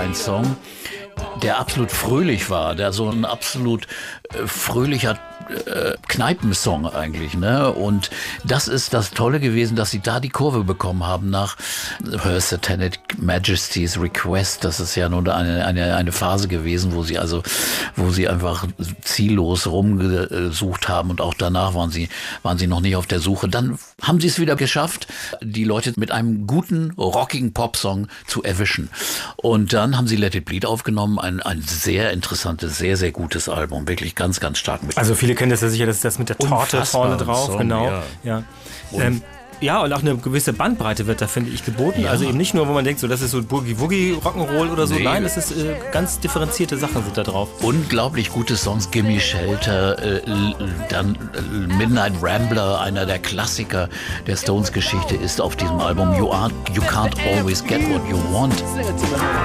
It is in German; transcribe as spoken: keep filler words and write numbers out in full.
ein Song, der absolut fröhlich war, der so ein absolut äh, fröhlicher äh, Kneipensong eigentlich, ne? Und das ist das Tolle gewesen, dass sie da die Kurve bekommen haben nach Her Satanic Majesty's Request. Das ist ja nun eine, eine, eine Phase gewesen, wo sie also, wo sie einfach ziellos rumgesucht haben und auch danach waren sie, waren sie noch nicht auf der Suche. Dann haben sie es wieder geschafft, die Leute mit einem guten, rockigen Popsong zu erwischen. Und dann haben sie Let It Bleed aufgenommen, ein, ein sehr interessantes, sehr, sehr gutes Album, wirklich ganz, ganz stark mit. Also viele kennen das ja sicher, das ist das mit der Torte vorne drauf, Song, genau. Ja, ja. Ähm, ja, und auch eine gewisse Bandbreite wird da, finde ich, geboten. Ja. Also eben nicht nur, wo man denkt, so das ist so Boogie-Woogie, Rock'n'Roll oder so. Nee. Nein, es ist äh, ganz differenzierte Sachen sind da drauf. Unglaublich gute Songs, Gimme Shelter, äh, dann äh, Midnight Rambler, einer der Klassiker der Stones-Geschichte, ist auf diesem Album You, are, you Can't Always Get What You Want.